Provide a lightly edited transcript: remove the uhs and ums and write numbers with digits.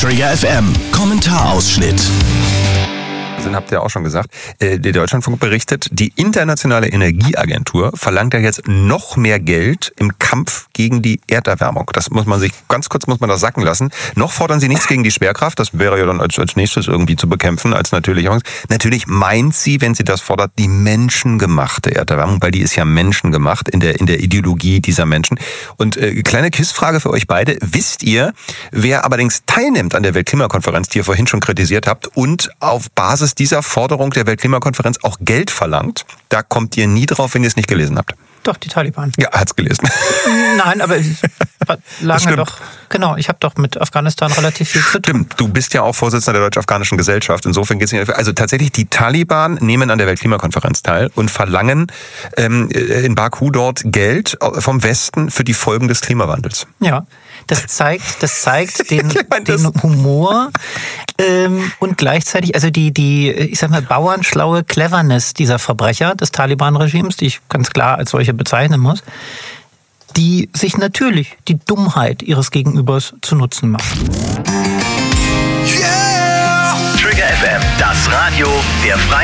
Trigger FM Kommentarausschnitt. Habt ihr auch schon gesagt. Der Deutschlandfunk berichtet, die Internationale Energieagentur verlangt ja jetzt noch mehr Geld im Kampf gegen die Erderwärmung. Das muss man das sacken lassen. Noch fordern sie nichts gegen die Schwerkraft. Das wäre ja dann als nächstes irgendwie zu bekämpfen als natürliche. Natürlich meint sie, wenn sie das fordert, die menschengemachte Erderwärmung, weil die ist ja menschengemacht in der Ideologie dieser Menschen. Und kleine Quizfrage für euch beide. Wisst ihr, wer allerdings teilnimmt an der Weltklimakonferenz, die ihr vorhin schon kritisiert habt und auf Basis dieser Forderung der Weltklimakonferenz auch Geld verlangt? Da kommt ihr nie drauf, wenn ihr es nicht gelesen habt. Doch, die Taliban. Ja, hat's gelesen. Nein, aber lange doch. Genau, ich habe doch mit Afghanistan relativ viel zu tun. Stimmt, du bist ja auch Vorsitzender der Deutsch-Afghanischen Gesellschaft. Insofern geht's nicht. Also tatsächlich, die Taliban nehmen an der Weltklimakonferenz teil und verlangen in Baku dort Geld vom Westen für die Folgen des Klimawandels. Ja, das zeigt den Humor und gleichzeitig, also die ich sag mal, bauernschlaue Cleverness dieser Verbrecher des Taliban-Regimes, die ich ganz klar als solche bezeichnen muss, die sich natürlich die Dummheit ihres Gegenübers zu Nutzen macht. Yeah! Trigger FM, das Radio der Freien